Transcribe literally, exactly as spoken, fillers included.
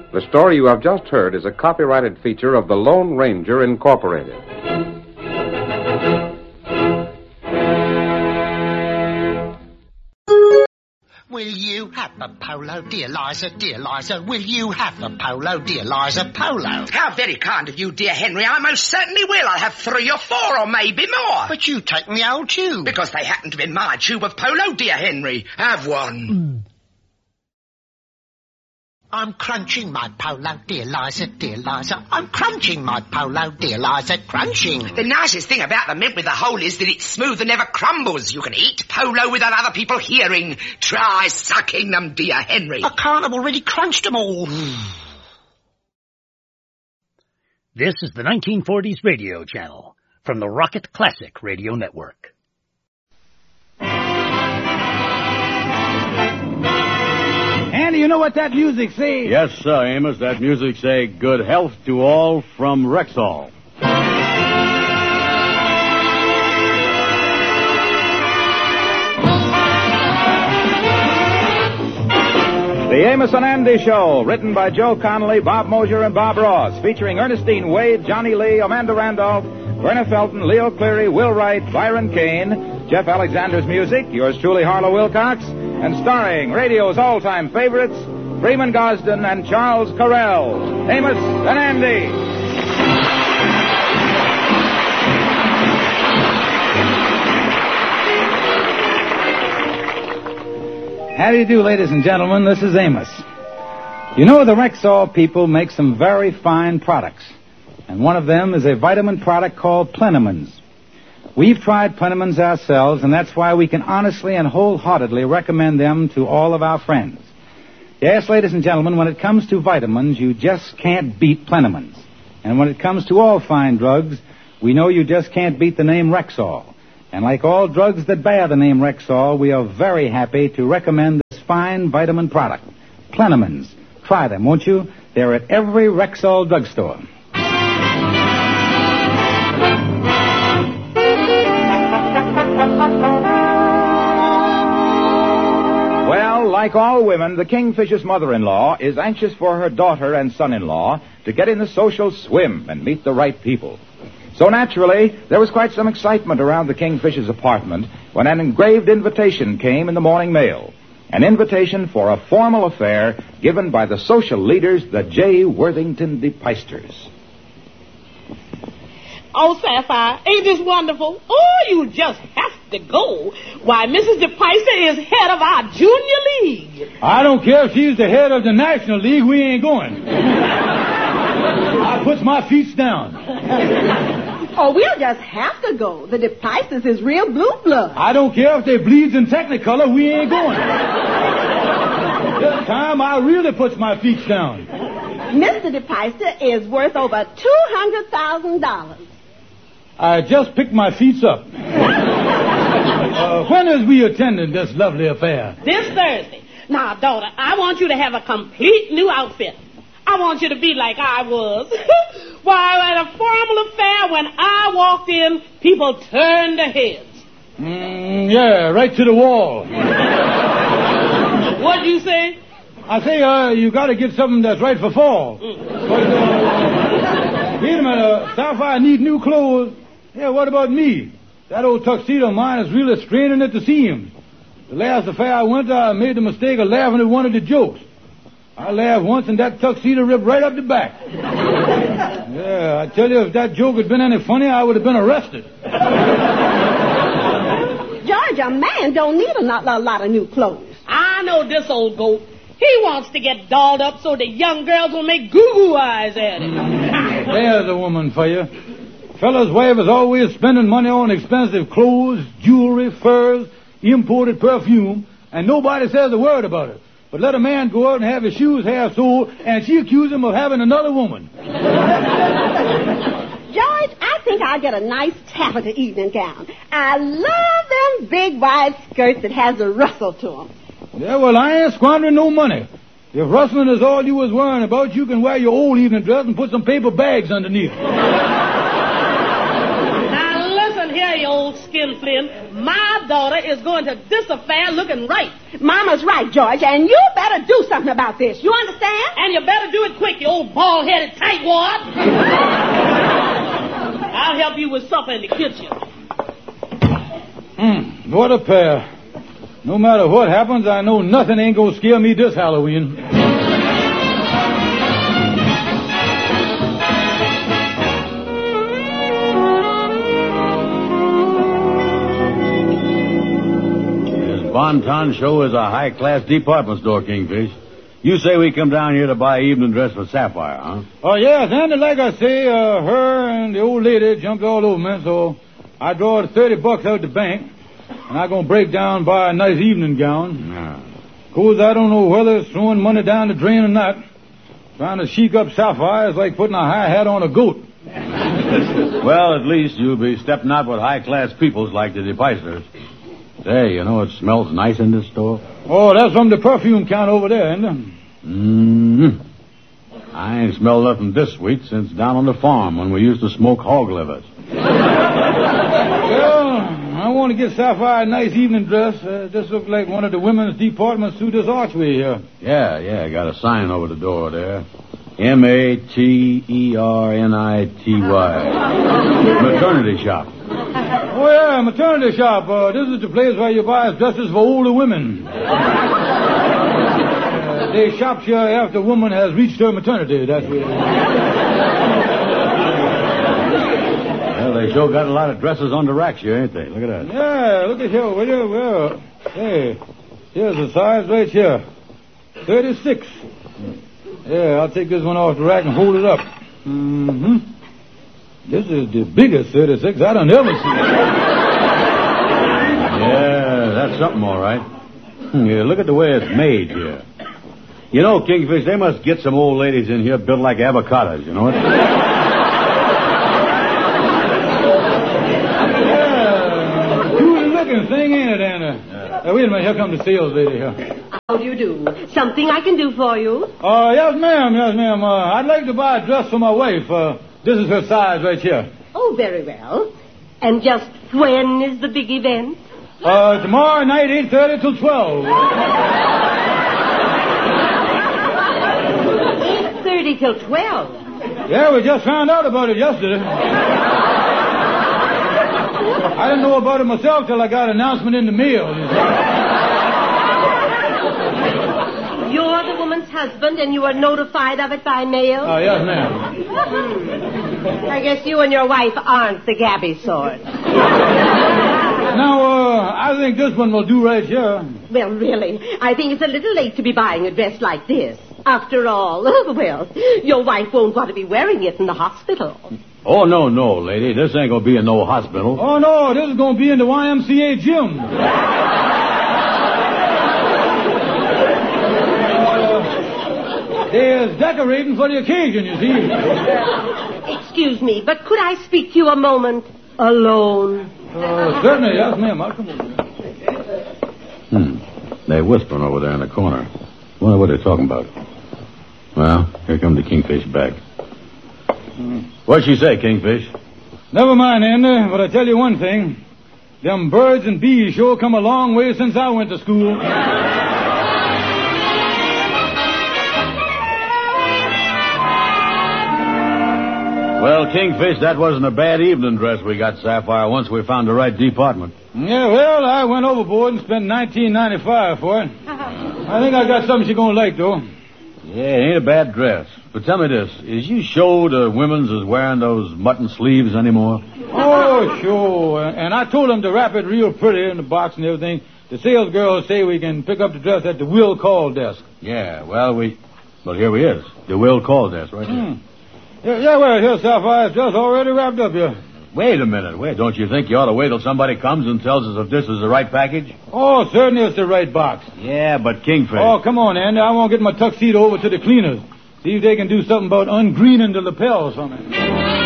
The story you have just heard is a copyrighted feature of the Lone Ranger Incorporated. Will you have a polo, dear Liza, dear Liza? Will you have a polo, dear Liza, polo? How very kind of you, dear Henry. I most certainly will. I'll have three or four or maybe more. But you take the old tube. Because they happen to be my tube of polo, dear Henry. Have one. Mm. I'm crunching my polo, dear Liza, dear Liza. I'm crunching my polo, dear Liza, crunching. The nicest thing about the mint with the hole is that it's smooth and never crumbles. You can eat polo without other people hearing. Try sucking them, dear Henry. I can't, I've already crunched them all. This is the nineteen forties radio channel from the Rocket Classic Radio Network. Andy, you know what that music says? Yes, sir, Amos. That music say good health to all from Rexall. The Amos and Andy Show, written by Joe Connolly, Bob Mosier, and Bob Ross, featuring Ernestine Wade, Johnny Lee, Amanda Randolph, Verna Felton, Leo Cleary, Will Wright, Byron Kane, Jeff Alexander's music, yours truly, Harlow Wilcox, and starring radio's all-time favorites, Freeman Gosden and Charles Correll. Amos and Andy. How do you do, ladies and gentlemen? This is Amos. You know, the Rexall people make some very fine products, and one of them is a vitamin product called Plenamins. We've tried Plenamins ourselves, and that's why we can honestly and wholeheartedly recommend them to all of our friends. Yes, ladies and gentlemen, when it comes to vitamins, you just can't beat Plenamins. And when it comes to all fine drugs, we know you just can't beat the name Rexall. And like all drugs that bear the name Rexall, we are very happy to recommend this fine vitamin product, Plenamins. Try them, won't you? They're at every Rexall drugstore. Well, like all women, the Kingfisher's mother-in-law is anxious for her daughter and son-in-law to get in the social swim and meet the right people. So naturally, there was quite some excitement around the Kingfisher's apartment when an engraved invitation came in the morning mail. An invitation for a formal affair given by the social leaders, the J. Worthington DePeisters. Oh, Sapphire, ain't this wonderful? Oh, you just have to go. Why, Missus DePeister is head of our junior league. I don't care if she's the head of the National League, we ain't going. I puts my feet down. Oh, we'll just have to go. The DePeisters is real blue blood. I don't care if they bleeds in Technicolor, we ain't going. This time I really puts my feet down. Mister DePeister is worth over two hundred thousand dollars. I just picked my feet up. uh, when is we attending this lovely affair? This Thursday. Now, daughter, I want you to have a complete new outfit. I want you to be like I was. Why, at a formal affair, when I walked in, people turned their heads. Mm, yeah, right to the wall. What'd you say? I say, uh, you got to get something that's right for fall. Mm. But, uh, wait a minute, uh, Sapphire, I need new clothes. Yeah, what about me? That old tuxedo of mine is really straining at the seams. The last affair I went to, I made the mistake of laughing at one of the jokes. I laughed once and that tuxedo ripped right up the back. Yeah, I tell you, if that joke had been any funny, I would have been arrested. George, a man don't need a lot, a lot of new clothes. I know this old goat. He wants to get dolled up so the young girls will make goo-goo eyes at him. There's a woman for you. Fella's wife is always spending money on expensive clothes, jewelry, furs, imported perfume, and nobody says a word about it. But let a man go out and have his shoes half soled, and she accuses him of having another woman. George, I think I'll get a nice taffeta evening gown. I love them big wide skirts that has a rustle to them. Yeah, well, I ain't squandering no money. If rustling is all you was worrying about, you can wear your old evening dress and put some paper bags underneath. Now listen here, you old skin skin, Flynn. My daughter is going to this affair looking right. Mama's right, George, and you better do something about this. You understand? And you better do it quick, you old bald-headed tightwad. I'll help you with supper in the kitchen. Mm, what a pair. No matter what happens, I know nothing ain't gonna scare me this Halloween. This Bon-Ton Show is a high-class department store, Kingfish. You say we come down here to buy evening dress for Sapphire, huh? Oh, yes, and like I say, uh, her and the old lady jumped all over me, so I drawed thirty bucks out the bank, and I'm going to break down buy a nice evening gown. Yeah. Because I don't know whether it's throwing money down the drain or not. Trying to chic up Sapphire is like putting a high hat on a goat. Well, at least you'll be stepping out with high-class peoples like the DePeisers. Say, you know it smells nice in this store? Oh, that's from the perfume count over there, isn't it? Mm-hmm. I ain't smelled nothing this sweet since down on the farm when we used to smoke hog livers. Well, I want to get Sapphire a nice evening dress. Uh, this looks like one of the women's departments through this archway here. Yeah, yeah, got a sign over the door there. M A T E R N I T Y. Maternity shop. Oh, yeah, maternity shop. Uh, this is the place where you buy dresses for older women. uh, they shop here after a woman has reached her maternity. That's where. Well, they sure got a lot of dresses on the racks here, ain't they? Look at that. Yeah, look at here. Will you? Well, hey, here's the size right here. thirty-six. Yeah, I'll take this one off the rack and hold it up. Mm-hmm. This is the biggest thirty-six I done ever seen. Yeah, that's something, all right. Yeah, look at the way it's made here. You know, Kingfish, they must get some old ladies in here built like avocados, you know what? Yeah, cool looking thing, ain't it, Anna? Yeah. Uh, wait a minute, here comes the sales lady here. How do you do? Something I can do for you? Uh, yes, ma'am, yes, ma'am. Uh, I'd like to buy a dress for my wife. Uh, this is her size right here. Oh, very well. And just when is the big event? Uh, tomorrow night, eight thirty till twelve. eight thirty till twelve? Yeah, we just found out about it yesterday. I didn't know about it myself till I got an announcement in the mail. You're the woman's husband, and you were notified of it by mail? Oh, uh, yes, ma'am. I guess you and your wife aren't the Gabby sort. Now, uh, I think this one will do right here. Well, really, I think it's a little late to be buying a dress like this. After all, well, your wife won't want to be wearing it in the hospital. Oh, no, no, lady. This ain't going to be in no hospital. Oh, no, this is going to be in the Y M C A gym. There's decorating for the occasion, you see. Excuse me, but could I speak to you a moment alone? Uh, certainly, yes, ma'am. I'll come over. Hmm. They're whispering over there in the corner. Wonder what they're talking about. Well, here comes the Kingfish back. Hmm. What'd she say, Kingfish? Never mind, Andy, but I tell you one thing. Them birds and bees sure come a long way since I went to school. Well, Kingfish, that wasn't a bad evening dress we got, Sapphire, once we found the right department. Yeah, well, I went overboard and spent nineteen ninety-five for it. I think I got something she's going to like, though. Yeah, it ain't a bad dress. But tell me this, is you sure the women's is wearing those mutton sleeves anymore? Oh, sure. And I told them to wrap it real pretty in the box and everything. The sales girls say we can pick up the dress at the will call desk. Yeah, well, we... Well, here we is. The will call desk, right there. Hmm. Yeah, yeah, well, here, Sapphire, it's just already wrapped up here. Wait a minute, wait. Don't you think you ought to wait till somebody comes and tells us if this is the right package? Oh, certainly it's the right box. Yeah, but Kingfish... Oh, come on, Andy. I won't get my tuxedo over to the cleaners. See if they can do something about ungreening the lapels from it.